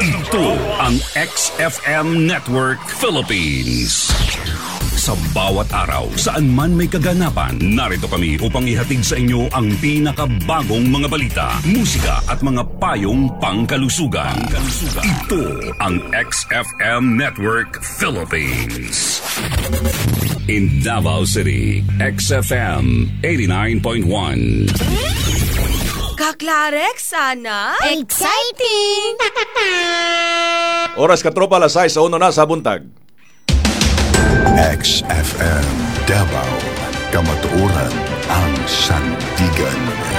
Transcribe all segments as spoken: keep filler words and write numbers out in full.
Ito ang X F M Network Philippines. Sa bawat araw, saan man may kaganapan, narito kami upang ihatid sa inyo ang pinakabagong mga balita, musika at mga payong pangkalusugan. Ito ang X F M Network Philippines. In Davao City, X F M eighty-nine point one. Kaklarek, sana? Exciting! Oras katropa, alas sais sa uno na sa buntag. X F M Davao, kamatuoran ang sandigan.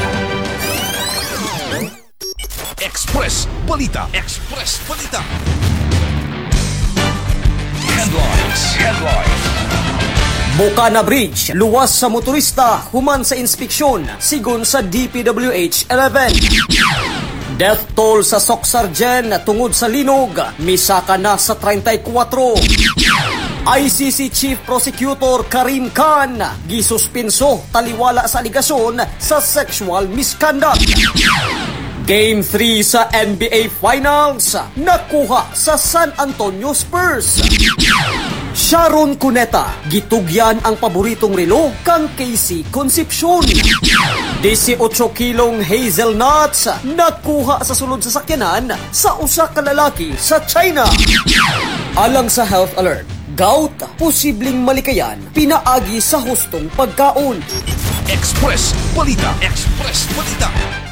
Express Balita. Express Balita. Headlines. Headlines. Bocana Bridge, luwas sa motorista, human sa inspeksyon, sigon sa D P W H eleven. Death toll sa Soc-Sargen tungod sa linog, misaka na sa thirty-four. I C C Chief Prosecutor Karim Khan, gisuspenso taliwala sa aligasyon sa sexual misconduct. Game three sa N B A Finals, nakuha sa San Antonio Spurs. Sharon Cuneta, gitugyan ang paboritong relo kang Casey Concepcion. eighteen kilong hazelnuts, nakuha sa sulod sa sakyanan sa usa ka lalaki sa China. Alang sa health alert, gout, posibleng malikayan, pinaagi sa hustong pagkaon. Express Balita. Express Balita.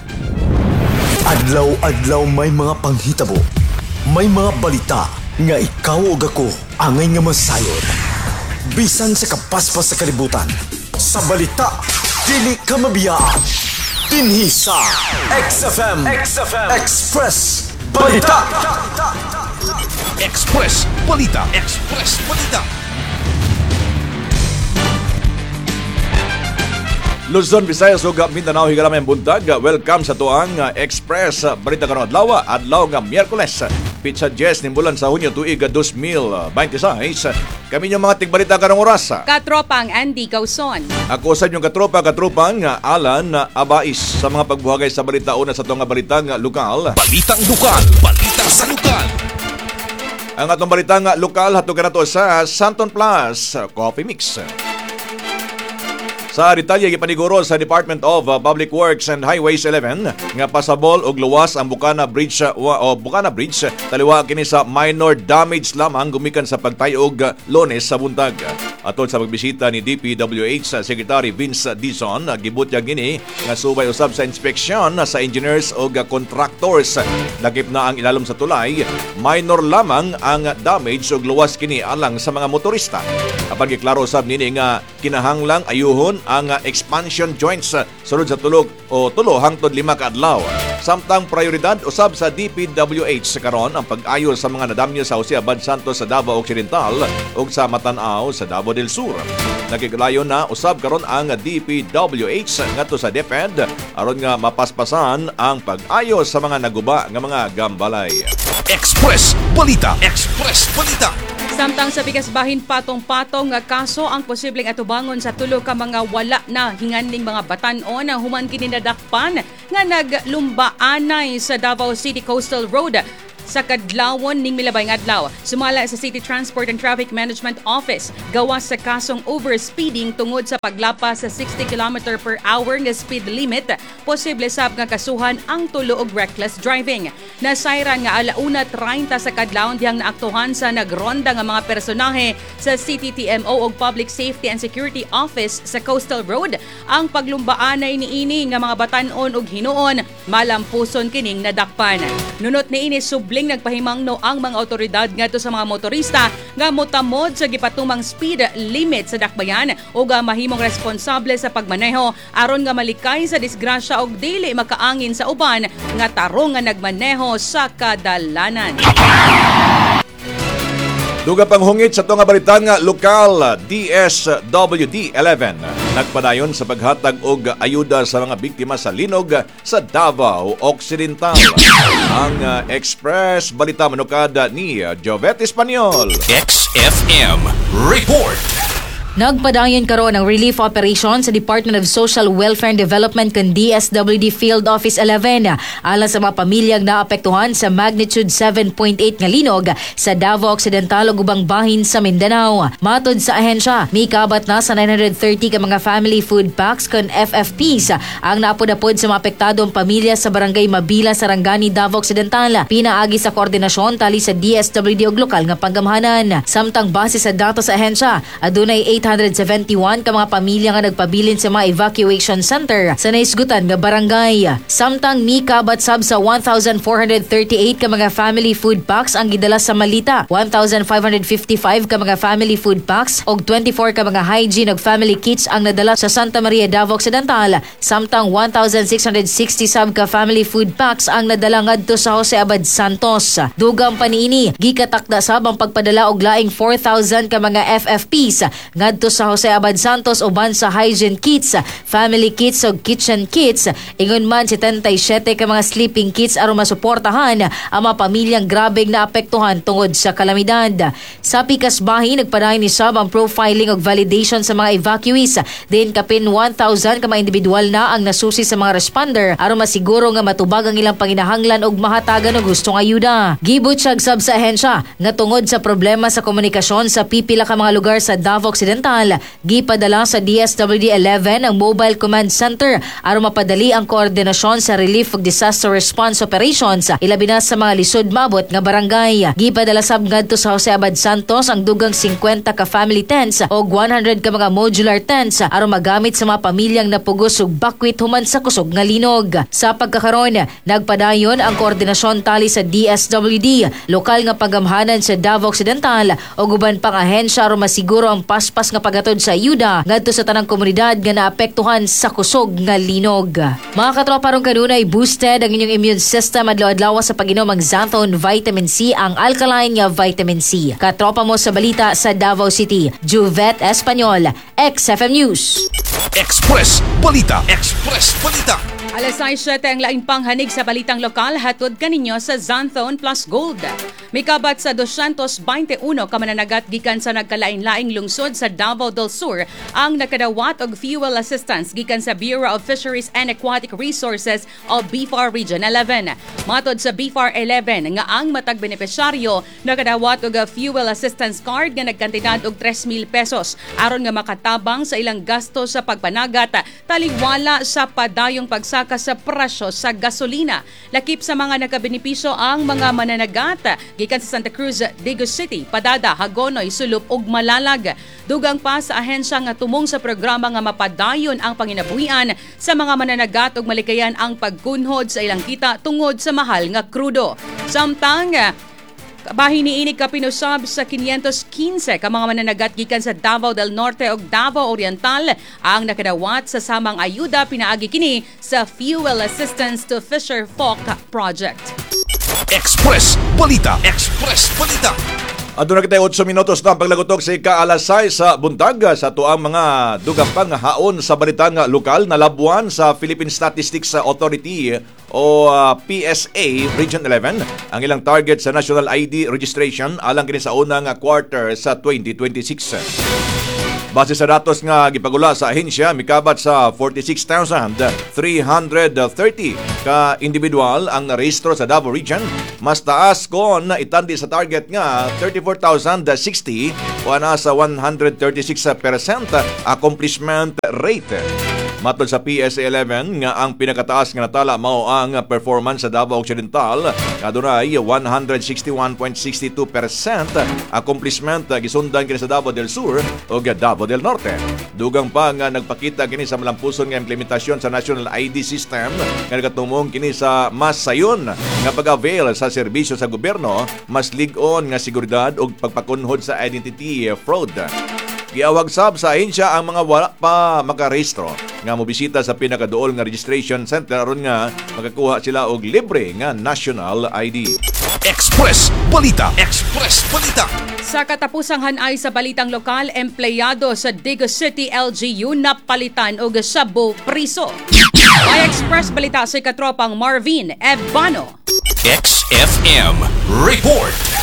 Adlaw-adlaw may mga panghitabo, may mga balita nga ikaw o ako angay nga masayod. Bisan sa kapaspas sa kalibutan, sa balita, dili ka mabiyaan. Dinhi sa X F M, X F M Express Balita. Express Balita. Express Balita. Luzon, Visayas ug Mindanao higalamay ang buntag. Welcome sa tuang Express Balita karong adlaw, adlaw nga Miyerkules, pitsa Jess nimbulan sa Hunyo tuig twenty twenty-six. Kami yung mga tigbalita karong oras. Katropang Andy Gauson. Ako sa inyong katropa, katropang Alan Abais sa mga pagbuhagay sa balita. Una sa tuang balitang lokal. Balitang lokal. Balita sa lokal. Ang atong balitang lokal hatog nato sa Santon Plus Coffee Mix. Sa detalye gipaniguro sa Department of Public Works and Highways eleven nga pasabol og luwas ang Bocana Bridge o Bocana Bridge taliwa kini sa minor damage lamang gumikan sa pagtayog Lunes sa buntag. Atol sa pagbisita ni D P W H Secretary Vince Dizon, gibutyag gini nga subay usab sa inspeksyon sa engineers o contractors. Dakip na ang ilalom sa tulay, minor lamang ang damage og luwas kini alang sa mga motorista. Apan giklaro usab nini nga kinahanglang ayuhon ang expansion joints sulod sa tulog o tulo hangtod lima ka adlaw. Samtang prioridad usab sa D P W H karon ang pag-ayo sa mga nadamyo sa Jose Abad Santos sa Davao Occidental ug sa Matanao sa Davao del Sur. Nakiglayon na usab karon ang D P W H ngadto sa DepEd aron nga mapaspasan ang pag-ayo sa mga naguba nga mga gambalay. Express Balita. Express Balita. Samtang sa bigasbahin patong-patong nga kaso ang posibleng atubangon sa tulo ka mga wala na hinganling mga batan-on na human kininadakpan nga naglumbaanay sa Davao City Coastal Road sa kadlawon ning milabay nga adlaw. Sumala sa City Transport and Traffic Management Office gawas sa kasong overspeeding tungod sa paglapas sa sixty kilometers per hour nga speed limit. Posible sab nga kasuhan ang tulo og reckless driving. Nasayran nga alauna treinta sa kadlawon diyang naaktuhan sa nagronda nga mga personahe sa C T T M O ug Public Safety and Security Office sa Coastal Road. Ang paglumbaanay niini nga mga batan-on ug hinuon malampuson kining nadakpan. Nunot niini sub Bling nagpahimangno ang mga otoridad ngadto sa mga motorista nga motamod sa gipatumang speed limit sa dakbayan o nga mahimong responsable sa pagmaneho aron nga malikay sa disgrasya og dili makaangin sa uban nga tarong nga nagmaneho sa kadalanan. Duga pang hungit sa itong balitang lokal, D S W D eleven nagpadayon sa paghatag og ayuda sa mga biktima sa linog sa Davao Occidental. Ang uh, Express Balita manukad ni Jovette Espanyol. X F M Report. Nagpadayon karon ang relief operation sa Department of Social Welfare and Development kan D S W D Field Office eleven alang sa mga pamilyang naapektuhan sa magnitude seven point eight nga linog sa Davao Occidental ug ubang bahin sa Mindanao. Matod sa ahensya, mikabat na sa nine hundred thirty ka mga family food packs kan F F Ps ang naapod-apod sa mga apektadong pamilya sa barangay Mabila, Sarangani, Davao Occidental. Pinaagi sa koordinasyon tali sa D S W D ug lokal nga panggamhanan. Samtang base sa datos sa ahensya, adunay eight hundred seventy-one ka mga pamilya nga nagpabilin sa mga evacuation center sa naisgutan nga barangay. Samtang mikabat sab sa one thousand four hundred thirty-eight ka mga family food packs ang gidala sa Malita, one thousand five hundred fifty-five ka mga family food packs ug twenty-four ka mga hygiene ug family kits ang nadala sa Santa Maria, Davao Occidental. Samtang one thousand six hundred sixty sab ka family food packs ang nadala ngadto sa Jose Abad Santos. Dugang paniini, gikatakda sab ang pagpadala og laing four thousand ka mga F F Ps ngadto sa Jose Abad Santos uban sa hygiene kits, family kits ug kitchen kits. Ingon man seventy-seven ka mga sleeping kits aron masuportahan ang mga pamilyang grabeng naapektuhan tungod sa kalamidad. Sa pikas bahin, nagpadayon ni sab ang profiling ug validation sa mga evacuees. Din kapin one thousand ka mga individual na ang nasusi sa mga responder aron masiguro nga matubag ang ilang panginahanglan ug mahatagan og gustong ayuda. Gibutyag sab sa ahensya nga tungod sa problema sa komunikasyon sa pipila ka mga lugar sa Davao Occidental, gipadala sa D S W D eleven ang Mobile Command Center aron mapadali ang koordinasyon sa relief ug disaster response operations ilabi na sa mga lisod mabot nga barangay. Gipadala sab ngadto sa Jose Abad Santos ang dugang fifty ka family tents o one hundred ka mga modular tents aron magamit sa mga pamilyang napugos ug bakwit human sa kusog nga linog. Sa pagkakaron, nagpadayon ang koordinasyon tali sa D S W D, lokal nga panggamhanan sa Davao Occidental ug uban pang ahensya aron masiguro ang paspas nga paghatod sa ayuda ngadto sa tanang komunidad nga naapektuhan sa kusog nga linog. Mga katropa, ron kanunay boosted ang inyong immune system adlaw-adlaw sa pag-inom ang Xanthone Vitamin C, ang alkaline nga vitamin C. Katropa mo sa balita sa Davao City, Juvet Espanyol, X F M News. Express Balita. Express Balita. Alas siyete ang laing panghanig sa balitang lokal hatod kaninyo sa Xanthone Plus Gold. Mikabat sa two hundred twenty-one ka mananagat gikan sa nagkalain-laing lungsod sa Davao del Sur ang nakadawat og fuel assistance gikan sa Bureau of Fisheries and Aquatic Resources o B F A R Region eleven. Matod sa B F A R eleven nga ang matag benepisyaryo nakadawat og fuel assistance card nga nagkantidad og three thousand pesos aron nga makatabang sa ilang gasto sa pagpanagat taliwala sa padayong pagsaka sa presyo sa gasolina. Lakip sa mga nakabenepisyo ang mga mananagat gikan sa Santa Cruz, Digo City, Padada, Hagonoy, Sulup ug Malalag. Dugang pa sa ahensya nga tumong sa programa nga mapadayon ang panginabuhian sa mga mananagat ug malikayan ang pagkunhod sa ilang kita tungod sa mahal nga krudo. Samtang bahin niini ka pinusab sa five hundred fifteen ka mga mananagat gikan sa Davao del Norte ug Davao Oriental ang nakadawat sa samang ayuda pinaagi kini sa Fuel Assistance to Fisher Folk Project. Express Balita. Express Balita. Aduna kita eight minutos na ang paglagotok sa ika-alasay sa buntag sa tuang mga dugang pang haon sa balitang lokal na labuan sa Philippine Statistics Authority o uh, P S A Region eleven ang ilang target sa National I D registration alang kini sa unang quarter sa twenty twenty-six. Base sa datos nga gipagula sa ahensya, mikabat sa forty-six thousand three hundred thirty ka individual ang narehistro sa Davao Region. Mas taas kon itandi sa target nga thirty-four thousand sixty o ana sa one hundred thirty-six percent accomplishment rate. Matod sa P S A eleven nga ang pinakataas nga natala mao ang performance sa Davao Occidental kadunay one hundred sixty-one point six two percent accomplishment gisundan kini sa Davao del Sur ug Davao del Norte. Dugang pa nga nagpakita kini sa malampuson nga implementasyon sa National I D system nga nagatumong kini sa mas sayon nga pag-avail sa serbisyo sa gobyerno, mas lig-on nga seguridad ug pagpakunhod sa identity fraud. Giawag sab sa ahensya ang mga wala pa makarehistro nga mobisita sa pinakaduol nga registration center aron nga makakuha sila og libre nga national I D. Express Balita. Express Balita. Sa katapusang hanay sa balitang lokal, empleyado sa Digo City L G U napalitan og sabo priso. May Express Balita sa katropang Marvin Evano. X F M Report.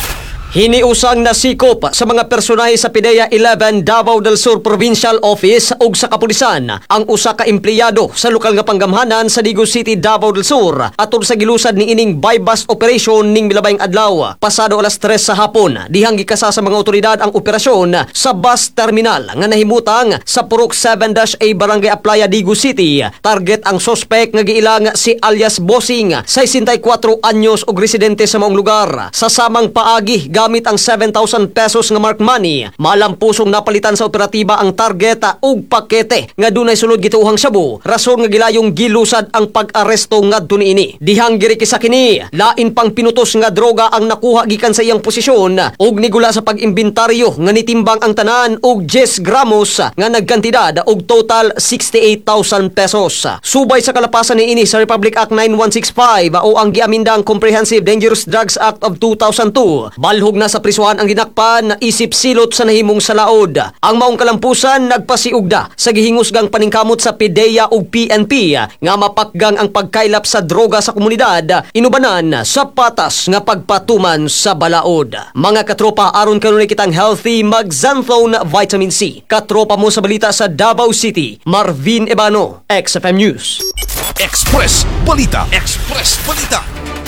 Hiniusang nasikop sa mga personahe sa PIDEA eleven Davao del Sur Provincial Office ug sa kapulisan ang usa ka empleyado sa lokal nga panggamhanan sa Digo City, Davao del Sur atol sa gilusad ni ining bypass operation ning milabayng adlaw pasado alas tres sa hapon. Dihang gikasa sa mga otoridad ang operasyon sa bus terminal nga nahimutang sa Purok seven A Barangay Aplaya, Digo City. Target ang suspect nga giilang si alias Bossing, sesenta y cuatro anyos ug residente sa maong lugar. Sa samang paagi gamit ang seven thousand pesos nga mark money, malampusong napalitan sa operatiba ang target ug pakete nga dunay sulod gituuhang shabu. Rason nga gilayong gilusad ang pag-aresto ngadto niini. Dihang girikisa kini, lain pang pinutos nga droga ang nakuha gikan sa iyang posisyon ug nigula sa pag-imbintaryo nga nitimbang ang tanan og ten gramos nga nagkantidad og total sixty-eight thousand pesos. Subay sa kalapasan niini sa Republic Act nine one six five o ang giamindang Comprehensive Dangerous Drugs Act of two thousand two. Balhog na sa prisuhan ang ginakpan isip silot sa nahimong salaod. Ang maong kalampusan nagpasiugda sa gihingusgang paningkamot sa PIDEA ug P N P nga mapakgang ang pagkailap sa droga sa komunidad, inubanan sa patas nga pagpatuman sa balaod. Mga katropa, aron kanunay kitang healthy, mag Xanthone Vitamin C. Katropa mo sa balita sa Davao City, Marvin Ebano, X F M News. Express Balita. Express Balita.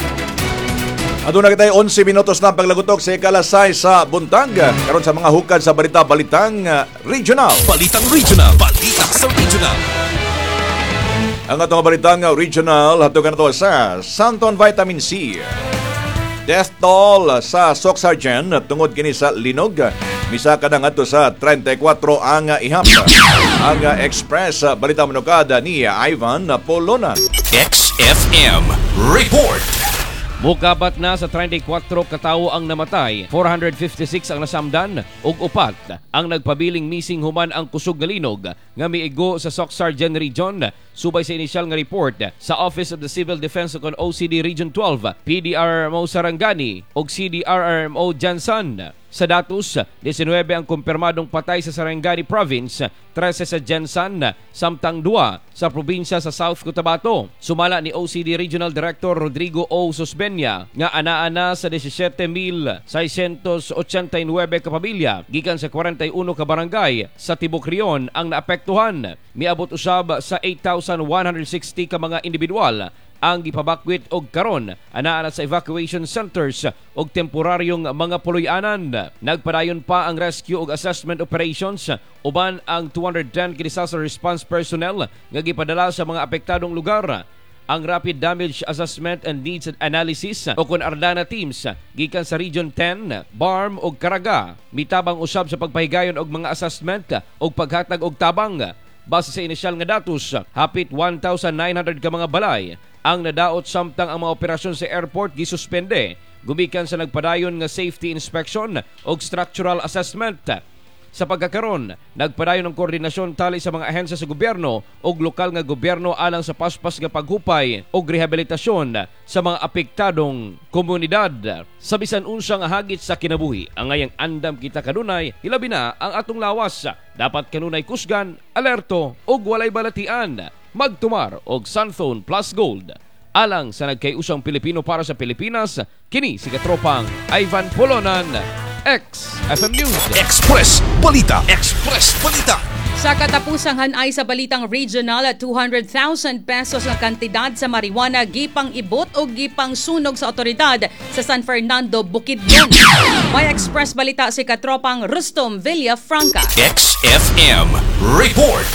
Aduna kitay eleven minutos na paglagutok sa ikalasay sa buntag karon sa mga hukad sa balita balitang uh, regional. Balitang regional. Balita sa regional. Ang atong balitang uh, regional hatugan nato sa Xanthone Vitamin C. Death toll sa Soc Sergeant tungod kini sa linog. Misa ka na ngadto sa thirty-four ang uh, ihap. Ang uh, Express uh, balita manukada ni Ivan Polonan. X F M Report. Mukabat na sa thirty-four katawo ang namatay, four hundred fifty-six ang nasamdan ug upat ang nagpabiling missing human ang kusog nga linog nga miigo sa Soc Sergeant Region subay sa inisyal nga report sa Office of the Civil Defense kon O C D Region twelve, P D R M O Sarangani ug C D R R M O Jansan. Sa datos, nineteen ang kumpirmadong patay sa Sarangani Province, thirteen sa Jansan, samtang two sa probinsya sa South Cotabato. Sumala ni O C D Regional Director Rodrigo O. Susbenya nga anaa na sa seventeen thousand six hundred eighty-nine ka pamilya gikan sa forty-one ka barangay sa Tibok Rion ang naapektuhan. Miabot usab sa eight thousand one hundred sixty ka mga individual ang gipabakwit og karon anaa na sa evacuation centers og temporaryong mga puloy-anan. Nagpadayon pa ang rescue ug assessment operations uban ang two hundred ten disaster response personnel nga gipadala sa mga apektadong lugar. Ang Rapid Damage Assessment and Needs Analysis o kun Ardana teams gikan sa Region ten, B A R M ug Caraga mitabang usab sa pagpahigayon og mga assessment ug paghatag og tabang. Base sa inisyal nga datos, hapit one thousand nine hundred ka mga balay ang nadaot samtang ang mga operasyon sa airport gisuspende gumikan sa nagpadayon nga safety inspection ug structural assessment. Sa pagkakaron, nagpadayon ng koordinasyon tali sa mga ahensya sa gobyerno ug lokal nga gobyerno alang sa paspas nga paghupay ug rehabilitasyon sa mga apektadong komunidad. Sa bisan unsa nga hagit sa kinabuhi, ang ngayang andam kita kanunay, hilabi na ang atong lawas. Dapat kanunay kusgan, alerto ug walay balatian. Magtumar og Xanthone Plus Gold. Alang sa nagkayusang Pilipino para sa Pilipinas, kini si katropang Ivan Polonan, X F M News. Express Balita. Express Balita. Sa katapusang hanay sa balitang regional, two hundred thousand pesos na kantidad sa marijuana gipang ibot o gipang sunog sa otoridad sa San Fernando, Bukidnon. May Express Balita si katropang Rustom Villafranca. X F M Report.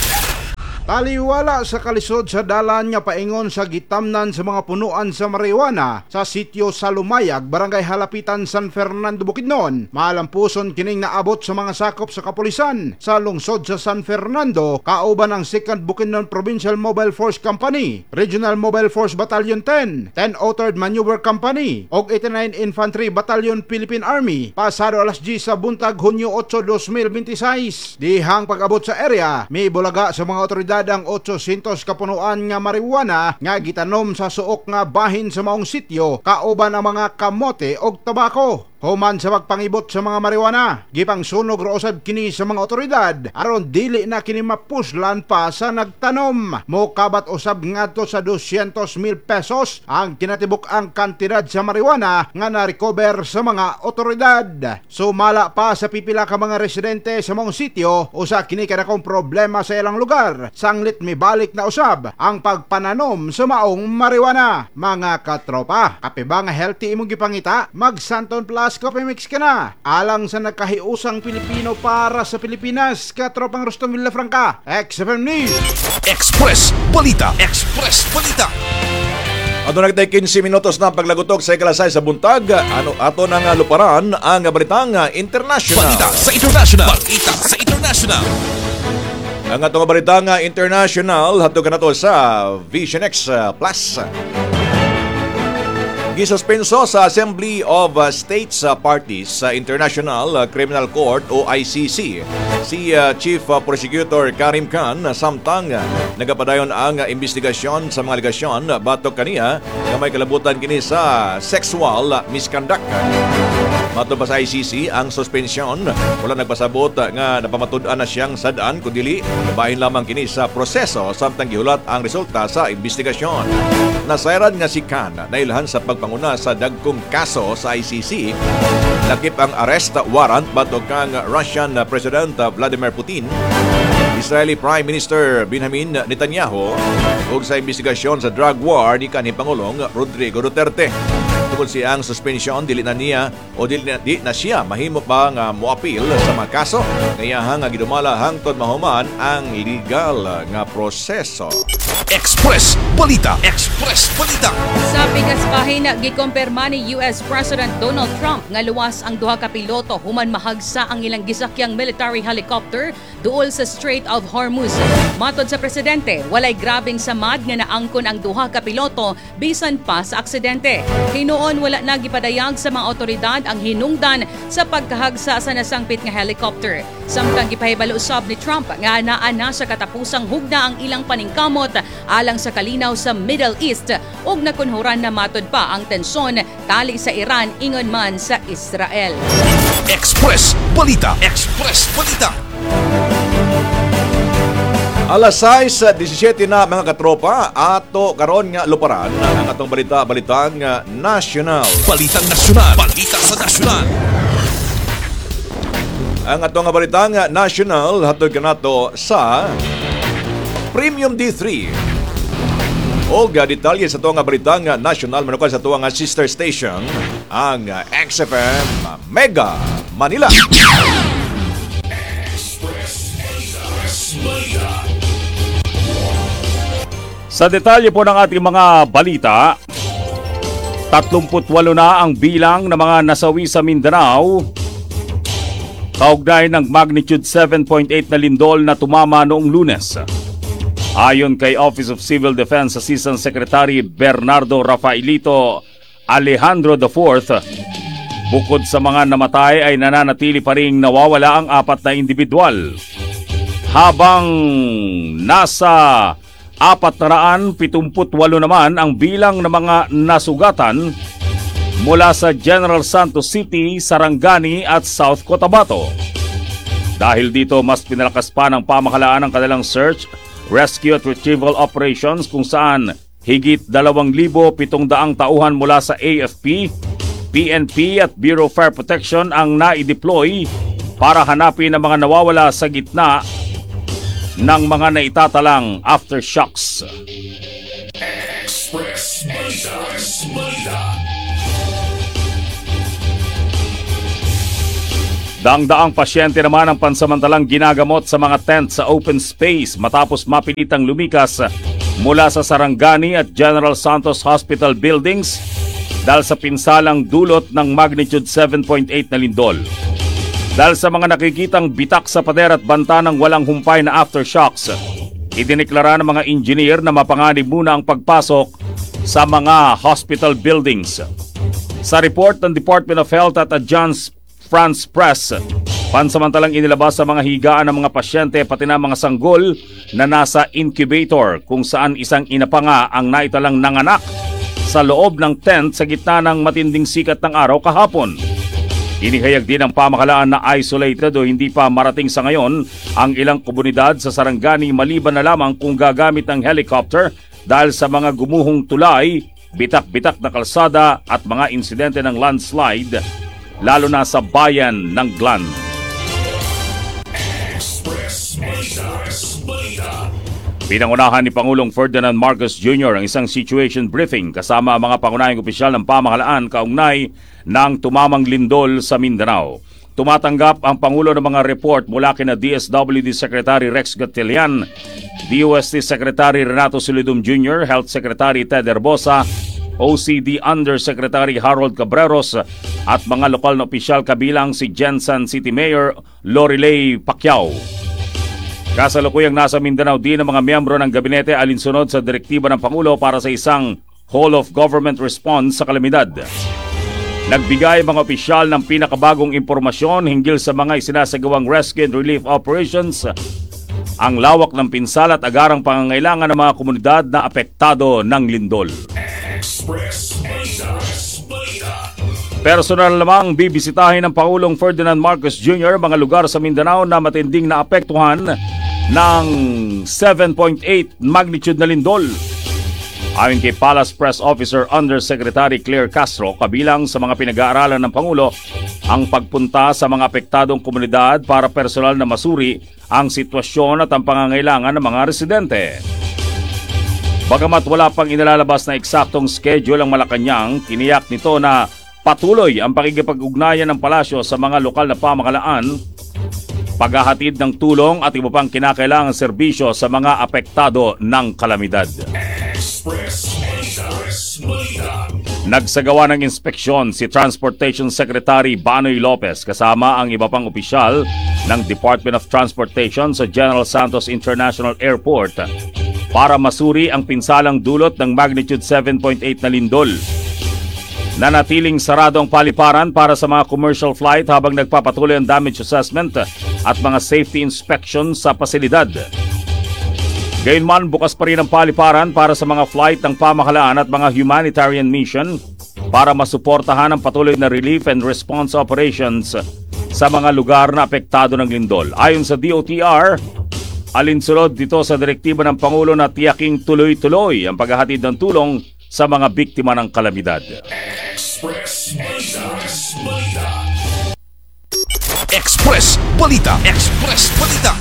Taliwala sa kalisod sa dalan nga paingon sa gitamnan sa mga punuan sa marijuana sa sitio Salumayag, Barangay Halapitan, San Fernando, Bukidnon. Maalampuson kining naabot sa mga sakop sa kapulisan sa lungsod sa San Fernando, kauban ang second Bukidnon Provincial Mobile Force Company, Regional Mobile Force Battalion ten, ten Authored Maneuver Company, og eighty-nine Infantry Battalion Philippine Army. Pasado alas ten sa buntag Hunyo eight, twenty twenty-six. Dihang pag-abot sa area, may bulaga sa mga otoridad ang eight hundred kapunuan nga marijuana nga gitanom sa suok nga bahin sa maong sityo kauban ang mga kamote og tabako. human sa pagpangibot sa mga marijuana. Gipang sunog ro usab kini sa mga otoridad aron dili na kini mapuslan pa sa nagtanom. Mokabat usab ngadto sa dosyentos mil pesos ang kinatibuk ang kantidad sa marijuana nga na-recover sa mga otoridad. Sumala pa sa pipila ka mga residente sa mong sitio usa kini kadakong problema sa ilang lugar. Sanglit mibalik na usab ang pagpananom sa maong marijuana. Mga katropa, kape ba nga healthy imong gipangita? Mag Santon Plus Coffee Mix ka na. Alang sa nagkahiusang Pilipino para sa Pilipinas, katropang Rustom Villafranca, X F M News. Express Balita. Express Balita. Ato nagtay fifteen minutos na paglagutok sa ikalasay sa buntag. Ano ato nang luparan ang balitang international. Balita sa international. Balita sa international. Ang atong balitang international hatod kanato sa Vision X Plus. Gisuspenso sa Assembly of States Parties sa International Criminal Court o I C C si uh, Chief Prosecutor Karim Khan samtang uh, nagapadayon ang uh, investigasyon sa mga aligasyon batok kaniya nga may kalabutan kini sa sexual misconduct. Matod pa sa I C C ang suspensyon wala nagpasabot nga napamatud-an na siyang sadaan kundi bahin lamang kini sa proseso samtang gihulat ang resulta sa investigasyon. Nasayran nga si Khan nailhan sa pagpanguna sa dagkong kaso sa I C C. Lakip ang arrest warrant batok kang Russian President Vladimir Putin, Israeli Prime Minister Benjamin Netanyahu ug sa investigasyon sa drug war ni kanhi Pangulong Rodrigo Duterte. Tungkol siyang suspension dili na niya o dili na, di na siya mahimo pa nga moapil sa mga kaso kaya nga gidumala hangtod mahuman ang legal nga proseso. Express Balita. Express Balita. Sa pigasbahin, gikumpirma ni U S President Donald Trump nga luwas ang duha ka piloto human mahagsa ang ilang gisakyang military helicopter duol sa Strait of Hormuz. Matod sa presidente, walay grabeng samad nga naangkon ang duha ka piloto bisan pa sa aksidente. Hinuon wala na gipadayag sa mga otoridad ang hinungdan sa pagkahagsa sa nasangpit nga helicopter. Samtang gipahibalo usab ni Trump nga naa na sa katapusang hugna ang ilang paningkamot alang sa kalinaw sa Middle East ug nakunhuran na matod pa ang tensyon tali sa Iran ingon man sa Israel. Express Balita. Express Balita. Alas sais disisyete na mga katropa ato karon nga luparan ang atong balita balitang national. Balitang nasyonal. Balita sa nasyonal. Ang atong balitang national hatod kanato sa Premium D three. Olga detalye sa atong balitang national manukal sa atong sister station ang X F M Mega Manila. Sa detalye po ng ating mga balita, tatlumpu't walo na ang bilang ng mga nasawi sa Mindanao kaugnay ng magnitude seven point eight na lindol na tumama noong Lunes. Ayon kay Office of Civil Defense Assistant Secretary Bernardo Rafaelito Alejandro the fourth, bukod sa mga namatay ay nananatili pa ring nawawala ang apat na individual. Habang nasa apat na raan pitungput walo naman ang bilang ng mga nasugatan mula sa General Santos City, Sarangani at South Cotabato. Dahil dito, mas pinalakas pa ng pamahalaan ang kanilang search, rescue at retrieval operations kung saan higit dalawang libo pitong daang tauhan mula sa A F P, P N P at Bureau of Fire Protection ang nai-deploy para hanapin ang mga nawawala sa gitna ng mga naitatalang aftershocks. Express Balita. Balita. Daang-daang pasyente naman ang pansamantalang ginagamot sa mga tent sa open space matapos mapilitang lumikas mula sa Sarangani at General Santos Hospital buildings dahil sa pinsalang dulot ng magnitude seven point eight na lindol. Dahil sa mga nakikitang bitak sa pader at banta ng walang humpay na aftershocks, idineklara ng mga engineer na mapanganib muna ang pagpasok sa mga hospital buildings. Sa report ng Department of Health at Agence France Press, pansamantalang inilabas sa mga higaan ng mga pasyente pati na mga sanggol na nasa incubator kung saan isang ina pa nga ang naitalang nanganak sa loob ng tent sa gitna ng matinding sikat ng araw kahapon. Inihayag din ng pamahalaan na isolated o hindi pa marating sa ngayon ang ilang komunidad sa Sarangani maliban na lamang kung gagamit ng helicopter dahil sa mga gumuhong tulay, bitak-bitak na kalsada at mga insidente ng landslide lalo na sa bayan ng Glan. Pinangunahan ni Pangulong Ferdinand Marcos Junior ang isang situation briefing kasama ang mga pangunahing opisyal ng pamahalaan kaugnay ng tumamang lindol sa Mindanao. Tumatanggap ang Pangulo ng mga report mula kina D S W D Secretary Rex Gatchalian, D O S T Secretary Renato Solidum Junior, Health Secretary Ted Herbosa, O C D Undersecretary Harold Cabreros at mga lokal na opisyal kabilang si Jensen City Mayor Lorilei Pacquiao. Kasalukuyang nasa Mindanao din ang mga miyembro ng gabinete alinsunod sa direktiba ng Pangulo para sa isang whole of government response sa kalamidad. Nagbigay mga opisyal ng pinakabagong impormasyon hinggil sa mga isinasagawang rescue and relief operations, ang lawak ng pinsala at agarang pangangailangan ng mga komunidad na apektado ng lindol. Personal lamang bibisitahin ng Pangulong Ferdinand Marcos Junior mga lugar sa Mindanao na matinding naapektuhan ng seven point eight magnitude na lindol. Ayon kay Palace Press Officer Undersecretary Claire Castro, kabilang sa mga pinag-aaralan ng Pangulo ang pagpunta sa mga apektadong komunidad para personal na masuri ang sitwasyon at ang pangangailangan ng mga residente. Bagamat wala pang inalalabas na eksaktong schedule ang Malacanang, tiniyak nito na patuloy ang pakikipag-ugnayan ng palasyo sa mga lokal na pamahalaan, paghahatid ng tulong at iba pang kinakailangang serbisyo sa mga apektado ng kalamidad. Nagsagawa ng inspeksyon si Transportation Secretary Banoy Lopez kasama ang iba pang opisyal ng Department of Transportation sa General Santos International Airport para masuri ang pinsalang dulot ng magnitude seven point eight na lindol. Nanatiling sarado ang paliparan para sa mga commercial flight habang nagpapatuloy ang damage assessment at mga safety inspection sa pasilidad. Gayunman, bukas pa rin ang paliparan para sa mga flight ng pamahalaan at mga humanitarian mission para masuportahan ang patuloy na relief and response operations sa mga lugar na apektado ng lindol. Ayon sa D O T R, alinsunod dito sa direktiba ng Pangulo na tiyaking tuloy-tuloy ang paghahatid ng tulong sa mga biktima ng kalamidad. Express Balita. Express Balita. Express Balita.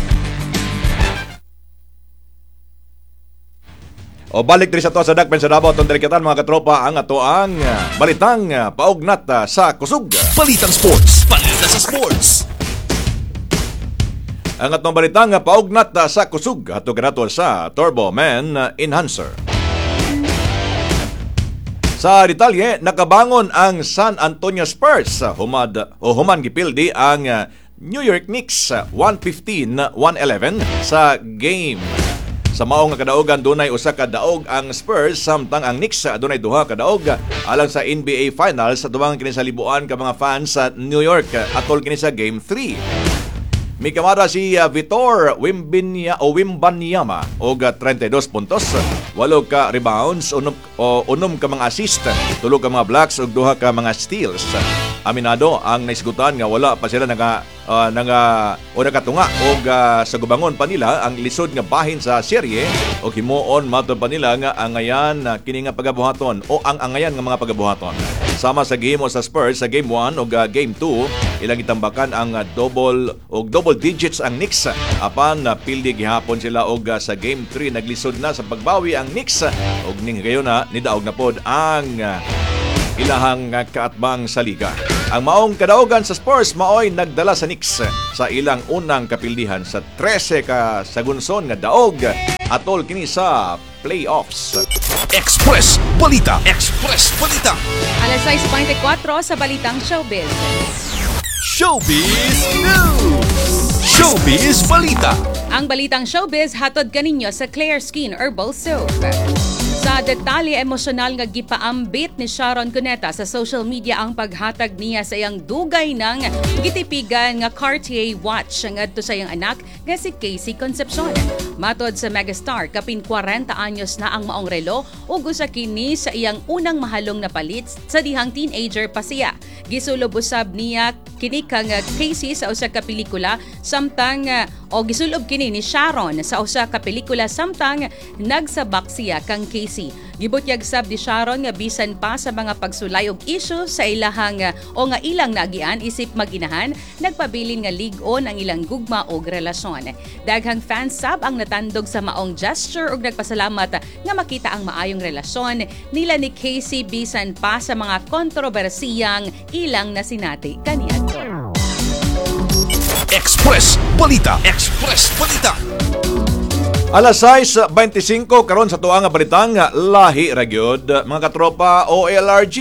O balik diri sa to sa Dakpen sa Davao, itong delikatan mga katropa ang ato ang balitang paugnat sa kusog. Balitang sports. Balita sa sports. Ang atong balitang paugnat sa kusog ato kanato sa Turbo Man Enhancer. Sa detalye, nakabangon ang San Antonio Spurs. Humad o human gipildi ang New York Knicks one fifteen one eleven sa game. Sa maong nga kadaogan dunay usa ka daog ang Spurs samtang ang Knicks dunay duha ka daog alang sa N B A Finals sa tumang kini sa libuan ka mga fans sa New York atol kini sa Game three. May kamara si uh, Vitor Wimbinya o Wimbanyama og uh, thirty-two puntos, walo ka rebounds, unom, o unom ka mga assist, tulo ka mga blocks ug duha ka mga steals. Aminado ang naisgutan nga wala pa sila naga uh, naga o nakatunga og uh, sa gubangon pa nila ang lisod nga bahin sa serye o himuon matud pa nila nga angayan uh, kini nga pagabuhaton o ang angayan nga mga pagabuhaton. Sama sa game o sa Spurs sa game one o uh, game two, ilang itambakan ang uh, double o double digits ang Knicks apan uh, pildi gihapon sila og uh, sa game three naglisod na sa pagbawi ang Knicks og ning gayon na nidaog na pod ang uh, ilahang uh, kaatbang sa liga. Ang maong kadaogan sa Spurs maoy nagdala sa Knicks sa ilang unang kapildihan sa thirteen ka sagunson nga daog atol kini sa playoffs. Express Balita. Express Balita. alas sais twenty-four sa Balitang Showbiz. Showbiz News. Showbiz Balita. Ang Balitang Showbiz hatod kaninyo sa Clear Skin Herbal Soap. Sa detalye emosyonal nga gipaambit ni Sharon Cuneta sa social media ang paghatag niya sa iyang dugay ng gitipigan nga Cartier watch ngadto sa iyang anak nga si Casey Concepcion. Matod sa megastar, kapin forty anyos na ang maong relo ug usa kini sa iyang unang mahalong napalit sa dihang teenager pa siya. Gisulob usab niya kini kang uh, Casey sa usa ka pelikula samtang uh, o gisulob kini ni Sharon sa usa ka pelikula samtang nagsabak siya kang Casey. Gibutyag sab ni Sharon nga bisan pa sa mga pagsulay og issue sa ilahang uh, o nga ilang nagian isip maginahan, nagpabilin nga lig-on ang ilang gugma og relasyon. Daghang fans sab ang natandog sa maong gesture ug nagpasalamat nga makita ang maayong relasyon nila ni Casey bisan pa sa mga kontrobersiyang ilang nasinati kaniadto. Express Balita. Express Balita. Alas sais twenty-five karon sa tuang nga balitang lahi ra gyud mga katropa O L R G.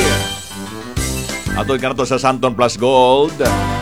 Atol kanato sa Santon Plus Gold.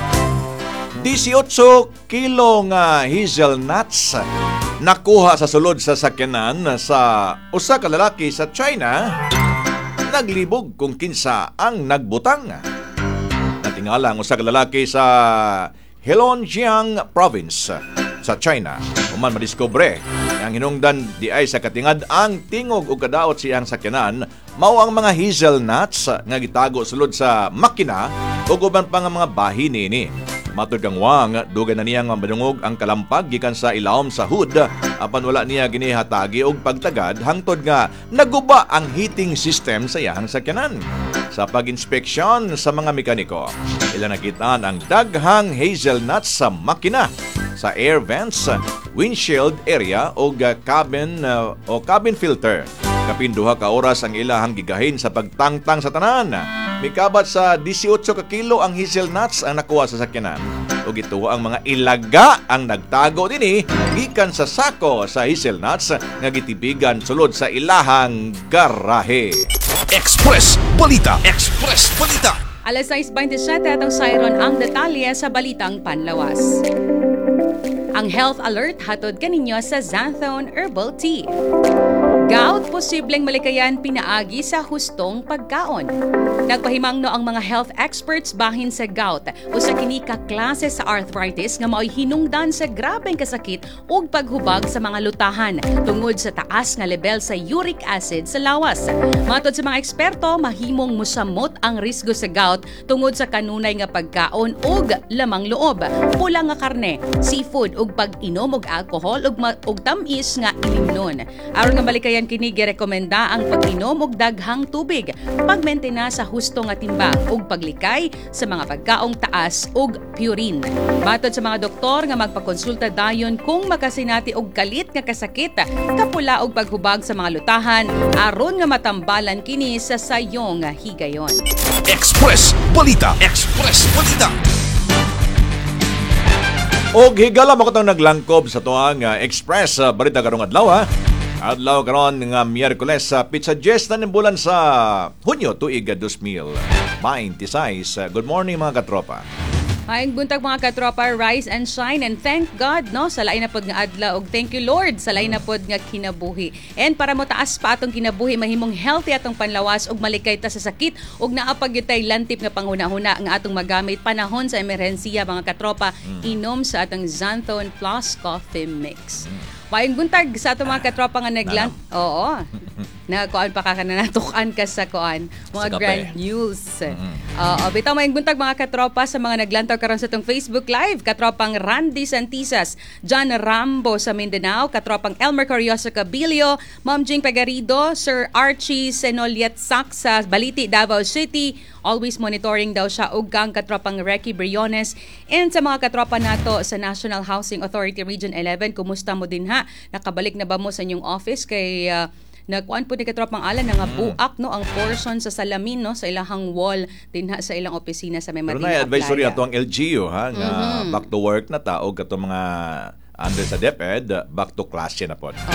eighteen kilo nga hazelnuts nakuha sa sulod sa sakyanan sa usa ka lalaki sa China. Naglibog kung kinsa ang nagbutang. Natingala ang usa ka lalaki sa Heilongjiang Province sa China. Human madiskubre ang hinungdan di ay sa katingad ang tingog o kadaot siyang sakyanan mao ang mga hazelnuts nga gitago sulod sa makina o uban pa nga mga bahin nini. Matod kang Wang, dugan na niyang madungog ang kalampag gikan sa ilawom sa hood apan wala niya ginihatagi og pagtagad hangtod nga naguba ang heating system sa iyang sakyanan. Sa pag-inspeksyon sa mga mekaniko, ilang nakitaan ang daghang hazelnuts sa makina, sa air vents, windshield area o cabin uh, o cabin filter. Kapinduha ka oras ang ilahang gigahin sa pagtangtang sa tanan. Mikabat sa eighteen ka kilo ang hazelnuts ang nakuha sa sakyanan. O gituwa ang mga ilaga ang nagtago dinhi gikan sa sako sa hazelnuts nga gitibigan sulod sa ilahang garahe. Express Balita. Express Balita. Alas sais twenty-seven atong sayron ang detalye sa balitang panlawas. Ang health alert hatod kaninyo sa Xanthone Herbal Tea. Gout, posibleng malikayan pinaagi sa hustong pagkaon. Nagpahimangno ang mga health experts bahin sa gout o sa kini ka klase sa arthritis nga mao'y hinungdan sa grabeng kasakit ug paghubag sa mga lutahan tungod sa taas nga level sa uric acid sa lawas. Matod sa mga eksperto, mahimong musamot ang risgo sa gout tungod sa kanunay nga pagkaon ug lamang loob, pula nga karne, seafood ug pag-inom og alcohol ug, ug tamis nga ilimnon. Aron nga malikayan kini girekomenda ang pag-inom og daghang tubig, pagmentena sa husto nga timbang ug paglikay sa mga pagkaong taas ug purine. Matod sa mga doktor nga magpakonsulta dayon kung makasinati og kalit nga kasakit, kapula og paghubag sa mga lutahan aron nga matambalan kini sa sayong higayon. Express Balita. Express Balita. Og higala mo katong naglangkob sa tuang uh, Express uh, Balita karong adlaw ha. Adlaw karon nga Miyerkules sa Pizza Gesta ng bulan sa Hunyo tuig two thousand twenty-six. Good morning mga katropa. Maayong buntag mga katropa, rise and shine and thank God no sa lain na pod nga adlaw ug thank you Lord sa lain na pod nga kinabuhi. And para mo taas pa atong kinabuhi, mahimong healthy atong panlawas ug malikay ta sa sakit ug naa pa gyud tay lantip nga panghuna-huna nga atong magamit panahon sa emerhensiya mga katropa, inom sa atong Xanthone Plus Coffee Mix. Maayong buntag sa atong mga katropa nga naglant. Oo. Nagkuan pa ka na natukan ka sa kuan mga Sa grand news. Mm-hmm. Uh, bitaw maayong buntag mga katropa sa mga naglantaw karon sa itong Facebook Live. Katropang Randy Santisas, John Rambo sa Mindanao, katropang Elmer Corioso Cabilio, Ma'am Jing Pagarido, Sir Archie Senoliet Sac sa Baliti, Davao City. Always monitoring daw siya ug kang katropang Recky Briones. And sa mga katropa nato sa National Housing Authority Region eleven, kumusta mo din ha? Nakabalik na ba mo sa inyong office kay uh, nagkuan po ni katropang Alan nga buak no ang portion sa salamin no sa ilahang wall dinha sa ilang opisina sa May Marina. Pero na advisory ato ang L G U ha nga mm-hmm. back to work na ta og kato mga under sa DepEd back to class na pod.